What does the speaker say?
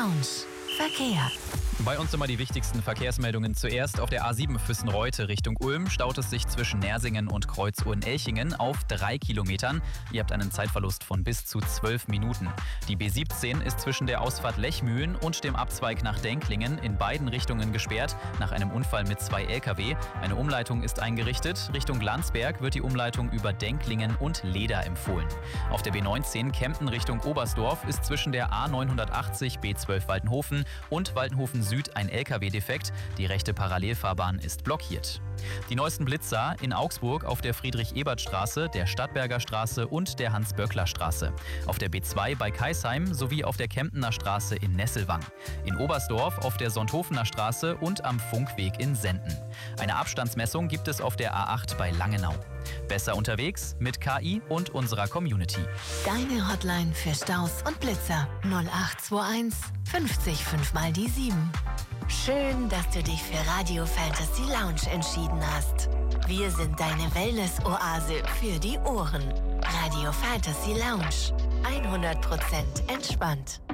Lounge Verkehr. Bei uns immer die wichtigsten Verkehrsmeldungen zuerst. Auf der A7 Füssen-Reute Richtung Ulm staut es sich zwischen Nersingen und Kreuzuhren-Elchingen auf 3 Kilometern. Ihr habt einen Zeitverlust von bis zu 12 Minuten. Die B17 ist zwischen der Ausfahrt Lechmühlen und dem Abzweig nach Denklingen in beiden Richtungen gesperrt, nach einem Unfall mit 2 Lkw. Eine Umleitung ist eingerichtet. Richtung Landsberg wird die Umleitung über Denklingen und Leder empfohlen. Auf der B19 Kempten Richtung Oberstdorf ist zwischen der A980 B12 Waldenhofen und Waldenhofen Süd ein Lkw defekt. Die rechte Parallelfahrbahn ist blockiert. Die neuesten Blitzer in Augsburg auf der Friedrich-Ebert-Straße, der Stadtberger Straße und der Hans-Böckler-Straße. Auf der B2 bei Kaisheim sowie auf der Kemptener Straße in Nesselwang. In Oberstdorf auf der Sonthofener Straße und am Funkweg in Senden. Eine Abstandsmessung gibt es auf der A8 bei Langenau. Besser unterwegs mit KI und unserer Community. Deine Hotline für Staus und Blitzer 0821 50 5 mal die 7. Schön, dass du dich für Radio Fantasy Lounge entschieden hast. Wir sind deine Wellness-Oase für die Ohren. Radio Fantasy Lounge. 100% entspannt.